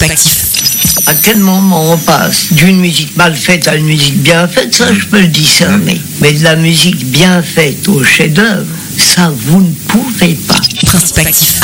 Prospectif. À quel moment on passe d'une musique mal faite à une musique bien faite, ça je peux le discerner. Mais de la musique bien faite au chef-d'œuvre, ça vous ne pouvez pas. Prospectif.